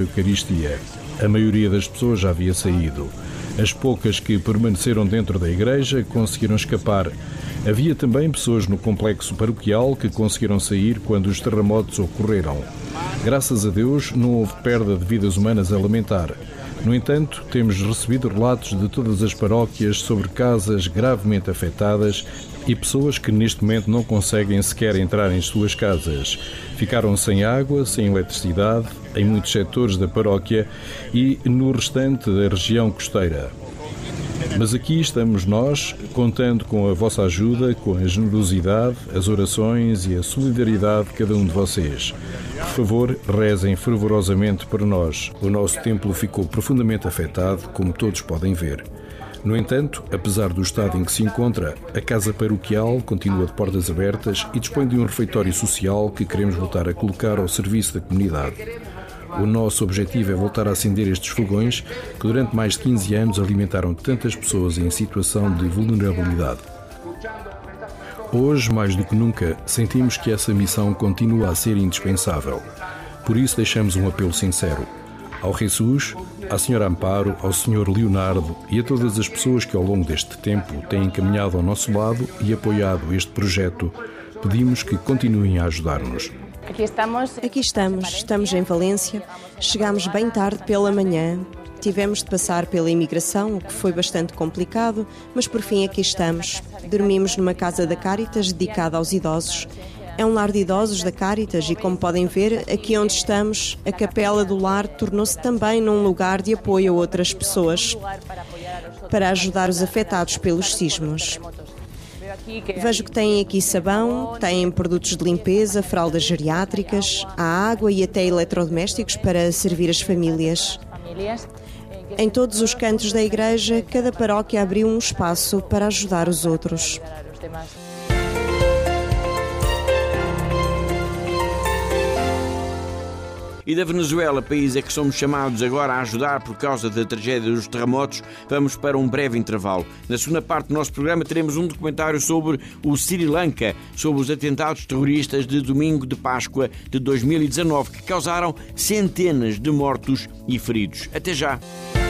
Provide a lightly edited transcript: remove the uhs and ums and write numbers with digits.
Eucaristia. A maioria das pessoas já havia saído. As poucas que permaneceram dentro da igreja conseguiram escapar. Havia também pessoas no complexo paroquial que conseguiram sair quando os terremotos ocorreram. Graças a Deus, não houve perda de vidas humanas a lamentar. No entanto, temos recebido relatos de todas as paróquias sobre casas gravemente afetadas e pessoas que neste momento não conseguem sequer entrar em suas casas. Ficaram sem água, sem eletricidade, em muitos setores da paróquia e no restante da região costeira. Mas aqui estamos nós, contando com a vossa ajuda, com a generosidade, as orações e a solidariedade de cada um de vocês. Por favor, rezem fervorosamente por nós. O nosso templo ficou profundamente afetado, como todos podem ver. No entanto, apesar do estado em que se encontra, a Casa Paroquial continua de portas abertas e dispõe de um refeitório social que queremos voltar a colocar ao serviço da comunidade. O nosso objetivo é voltar a acender estes fogões que durante mais de 15 anos alimentaram tantas pessoas em situação de vulnerabilidade. Hoje, mais do que nunca, sentimos que essa missão continua a ser indispensável. Por isso deixamos um apelo sincero ao Jesus, à Senhora Amparo, ao Sr. Leonardo e a todas as pessoas que ao longo deste tempo têm caminhado ao nosso lado e apoiado este projeto. Pedimos que continuem a ajudar-nos. Aqui estamos em Valência, chegámos bem tarde pela manhã, tivemos de passar pela imigração, o que foi bastante complicado, mas por fim aqui estamos. Dormimos numa casa da Cáritas dedicada aos idosos. É um lar de idosos da Cáritas e, como podem ver, aqui onde estamos, a capela do lar tornou-se também num lugar de apoio a outras pessoas para ajudar os afetados pelos sismos. Vejo que têm aqui sabão, têm produtos de limpeza, fraldas geriátricas, há água e até eletrodomésticos para servir as famílias. Em todos os cantos da igreja, cada paróquia abriu um espaço para ajudar os outros. E da Venezuela, país a que somos chamados agora a ajudar por causa da tragédia dos terremotos, vamos para um breve intervalo. Na segunda parte do nosso programa teremos um documentário sobre o Sri Lanka, sobre os atentados terroristas de domingo de Páscoa de 2019, que causaram centenas de mortos e feridos. Até já!